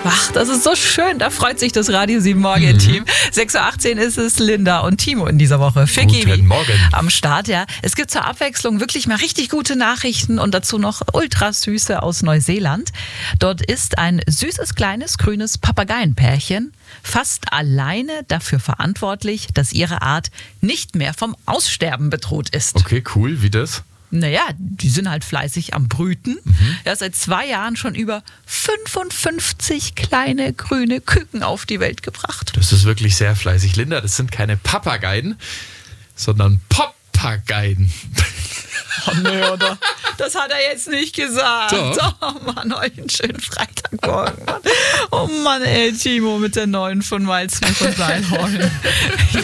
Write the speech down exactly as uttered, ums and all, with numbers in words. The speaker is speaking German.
Ach, das ist so schön. Da freut sich das Radio sieben Morgen-Team. Mhm. sechs Uhr achtzehn ist es Linda und Timo in dieser Woche. Für Guten Kiwi Morgen. Am Start, ja. Es gibt zur Abwechslung wirklich mal richtig gute Nachrichten und dazu noch ultra süße aus Neuseeland. Dort ist ein süßes, kleines, grünes Papageienpärchen fast alleine dafür verantwortlich, dass ihre Art nicht mehr vom Aussterben bedroht ist. Okay, cool. Wie das? Naja, die sind halt fleißig am Brüten. Mhm. Ja, seit zwei Jahren schon über fünfundfünfzig kleine grüne Küken auf die Welt gebracht. Das ist wirklich sehr fleißig. Linda, das sind keine Papageien, sondern Papageien. Oh nee, oder? Das hat er jetzt nicht gesagt. Doch. Oh Mann, euch einen schönen Freitagmorgen. Mann. Oh Mann, ey, Timo mit der neuen von Miles Smith und Reinhorn.